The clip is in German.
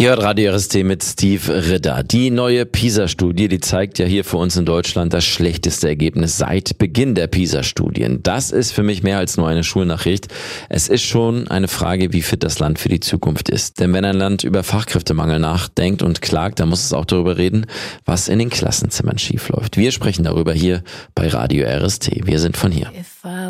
Ihr hört Radio RST mit Steve Ritter. Die neue PISA-Studie, die zeigt ja hier für uns in Deutschland das schlechteste Ergebnis seit Beginn der PISA-Studien. Das ist für mich mehr als nur eine Schulnachricht. Es ist schon eine Frage, wie fit das Land für die Zukunft ist. Denn wenn ein Land über Fachkräftemangel nachdenkt und klagt, dann muss es auch darüber reden, was in den Klassenzimmern schiefläuft. Wir sprechen darüber hier bei Radio RST. Wir sind von hier.